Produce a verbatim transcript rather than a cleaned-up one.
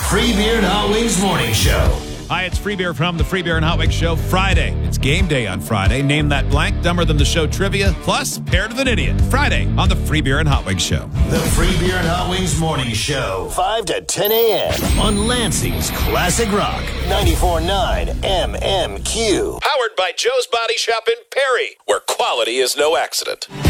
Free Beer and Hot Wings Morning Show. Hi, it's Free Beer from the Free Beer and Hot Wings Show. Friday. It's game day on Friday. Name that blank, dumber than the show trivia, plus paired with an idiot. Friday on the Free Beer and Hot Wings Show. The Free Beer and Hot Wings Morning Show. five to ten a.m. on Lansing's Classic Rock. ninety-four point nine M M Q. Powered by Joe's Body Shop in Perry, where quality is no accident.